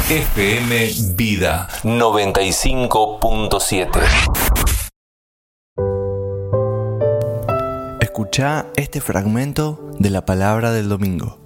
FM Vida 95.7. Escuchá este fragmento de la palabra del domingo.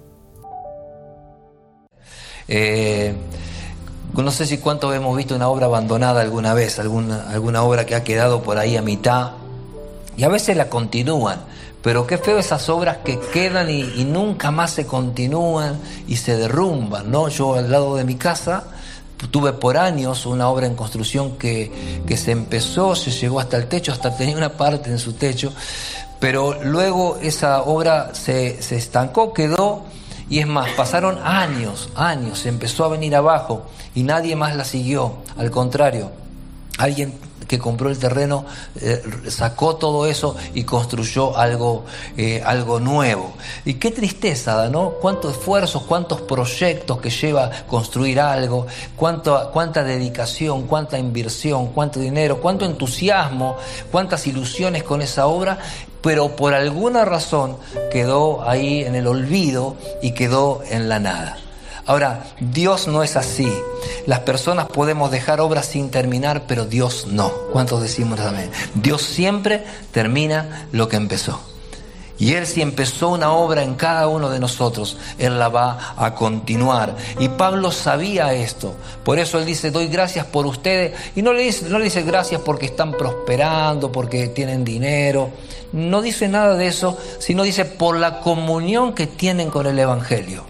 No sé si cuántos hemos visto una obra abandonada alguna vez, alguna obra que ha quedado por ahí a mitad, y a veces la continúan, pero qué feo esas obras que quedan y nunca más se continúan y se derrumban, ¿no? Yo al lado de mi casa tuve por años una obra en construcción que se empezó, se llegó hasta el techo, hasta tenía una parte en su techo, pero luego esa obra se estancó, quedó. Y es más, pasaron años, se empezó a venir abajo y nadie más la siguió. Al contrario, alguien que compró el terreno sacó todo eso y construyó algo nuevo. Y qué tristeza, ¿no? Cuántos esfuerzos, cuántos proyectos que lleva construir algo, cuánta dedicación, cuánta inversión, cuánto dinero, cuánto entusiasmo, cuántas ilusiones con esa obra, pero por alguna razón quedó ahí en el olvido y quedó en la nada. Ahora, Dios no es así. Las personas podemos dejar obras sin terminar, pero Dios no. ¿Cuántos decimos amén? Dios siempre termina lo que empezó. Y Él, si empezó una obra en cada uno de nosotros, Él la va a continuar. Y Pablo sabía esto. Por eso Él dice, doy gracias por ustedes. Y no le dice gracias porque están prosperando, porque tienen dinero. No dice nada de eso, sino dice por la comunión que tienen con el Evangelio.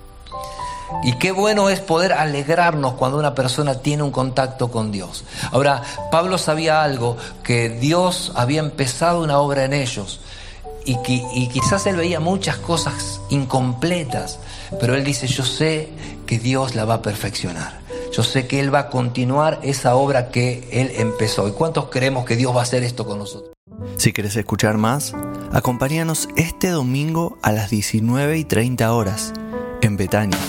Y qué bueno es poder alegrarnos cuando una persona tiene un contacto con Dios. Ahora, Pablo sabía algo, que Dios había empezado una obra en ellos. Y quizás él veía muchas cosas incompletas, pero él dice, yo sé que Dios la va a perfeccionar. Yo sé que Él va a continuar esa obra que Él empezó. ¿Y cuántos creemos que Dios va a hacer esto con nosotros? Si querés escuchar más, acompáñanos este domingo a las 19:30 horas en Betania.